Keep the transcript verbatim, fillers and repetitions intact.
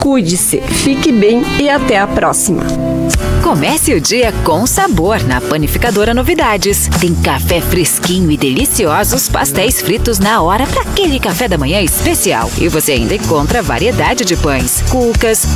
Cuide-se, fique bem e até a próxima. Comece o dia com sabor na Panificadora Novidades. Tem café fresquinho e deliciosos pastéis fritos na hora para aquele café da manhã especial. E você ainda encontra variedade de pães, cucas,